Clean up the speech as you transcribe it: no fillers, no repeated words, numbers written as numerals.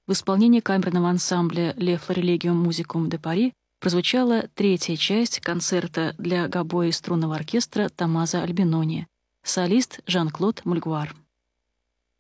в исполнении камерного ансамбля «Le Florilegium Musicum de Paris» прозвучала третья часть концерта для гобоя и струнного оркестра Томмазо Альбинони, солист Жан-Клод Мульгуар.